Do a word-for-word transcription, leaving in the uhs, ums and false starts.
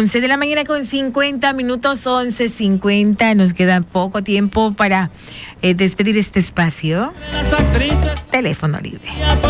once de la mañana con cincuenta minutos, once cincuenta. Nos queda poco tiempo para eh, despedir este espacio. Teléfono libre.